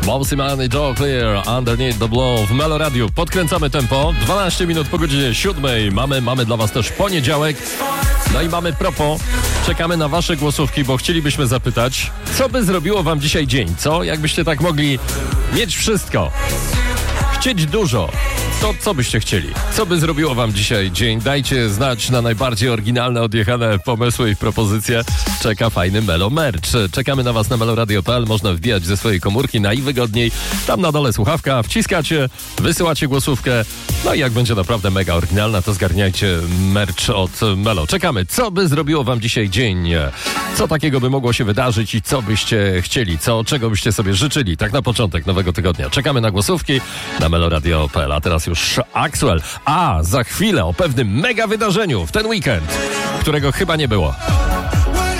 Mousy Man i Joe Clear, Underneath the Blow w Melo Radio. Podkręcamy tempo. 12 minut po godzinie 7. Mamy dla was też poniedziałek. No i mamy propos. Czekamy na wasze głosówki, bo chcielibyśmy zapytać, co by zrobiło wam dzisiaj dzień, co? Jakbyście tak mogli mieć wszystko, chcieć dużo, to co byście chcieli? Co by zrobiło wam dzisiaj dzień? Dajcie znać na najbardziej oryginalne, odjechane pomysły i propozycje. Czeka fajny Melo Merch. Czekamy na was na meloradio.pl. Można wbijać ze swojej komórki najwygodniej. Tam na dole słuchawka, wciskacie, wysyłacie głosówkę. No i jak będzie naprawdę mega oryginalna, to zgarniajcie merch od Melo. Czekamy. Co by zrobiło wam dzisiaj dzień? Co takiego by mogło się wydarzyć i co byście chcieli? Czego byście sobie życzyli? Tak na początek nowego tygodnia. Czekamy na głosówki na meloradio.pl. A teraz już Axwell. A za chwilę o pewnym mega wydarzeniu w ten weekend, którego chyba nie było.